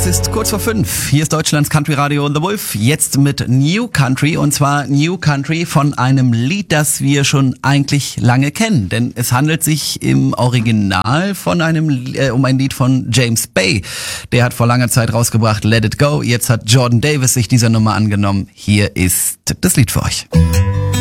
Es ist kurz vor 5. Hier ist Deutschlands Country Radio The Wolf. Jetzt mit New Country. Und zwar New Country von einem Lied, das wir schon eigentlich lange kennen. Denn es handelt sich im Original von um ein Lied von James Bay. Der hat vor langer Zeit rausgebracht Let It Go. Jetzt hat Jordan Davis sich dieser Nummer angenommen. Hier ist das Lied für euch.